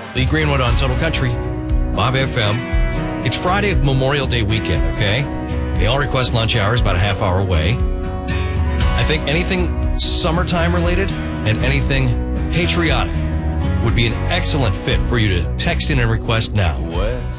Lee Greenwood on Total Country, Bob FM. It's Friday of Memorial Day weekend, okay? They all request lunch hours about a half hour away. I think anything summertime related and anything patriotic would be an excellent fit for you to text in and request now.